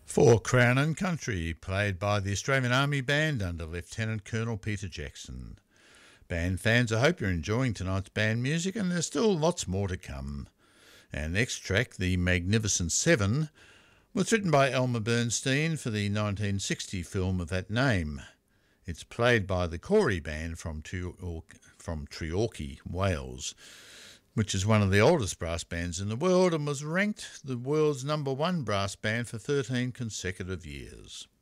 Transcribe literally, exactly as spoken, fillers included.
For Crown and Country, played by the Australian Army Band under Lieutenant Colonel Peter Jackson. Band fans, I hope you're enjoying tonight's band music, and there's still lots more to come. Our next track, The Magnificent Seven, was written by Elmer Bernstein for the nineteen sixty film of that name. It's played by the Corey Band from, from Treorchy, Wales, which is one of the oldest brass bands in the world and was ranked the world's number one brass band for thirteen consecutive years.